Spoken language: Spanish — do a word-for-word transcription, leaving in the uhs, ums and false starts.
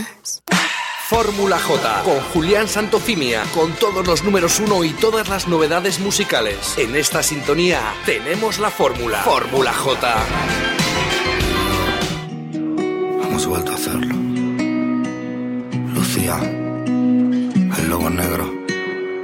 Fórmula J, con Julián Santofimia, con todos los números uno y todas las novedades musicales. En esta sintonía tenemos la fórmula. Fórmula J. Hemos vuelto a hacerlo. Lucía, el lobo negro.